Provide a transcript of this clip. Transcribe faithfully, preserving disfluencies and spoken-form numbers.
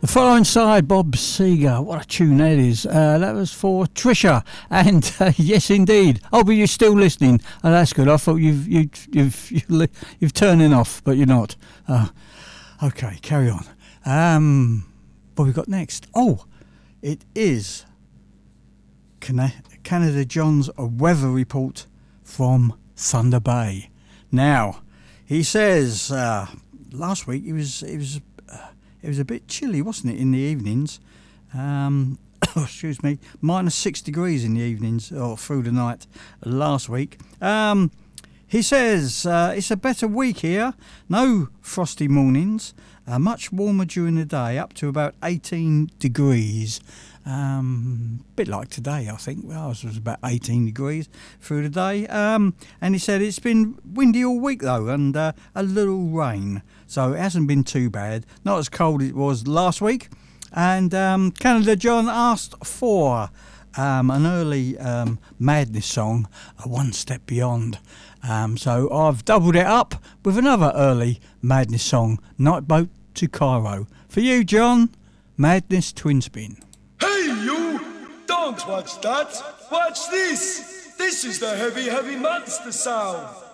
The following side, Bob Seger. What a tune that is. Uh, that was for Trisha. And uh, yes, indeed. Oh, but you're still listening. Oh, that's good. I thought you've you've you've you've, you've turning off, but you're not. Uh, okay, carry on. Um, what we got next? Oh, it is Canada John's weather report from Thunder Bay. Now, he says uh, last week it was it was. It was a bit chilly, wasn't it, in the evenings? Um, excuse me, minus six degrees in the evenings or through the night last week. Um, he says uh, it's a better week here. No frosty mornings. Uh, much warmer during the day, up to about eighteen degrees. Um, bit like today, I think. Well, it was about eighteen degrees through the day. Um, and he said it's been windy all week, though, and uh, a little rain. So it hasn't been too bad. Not as cold as it was last week. And um, Canada John asked for um, an early um, Madness song, a One Step Beyond. Um, so I've doubled it up with another early Madness song, Night Boat to Cairo. For you, John, Madness Twin Spin. Hey, you! Don't watch that! Watch this! This is the Heavy Heavy Monster sound!